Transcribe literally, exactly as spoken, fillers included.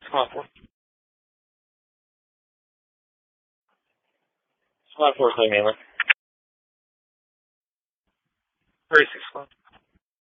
Come on, four. Come on, four, three, mainland. thirty-six, one.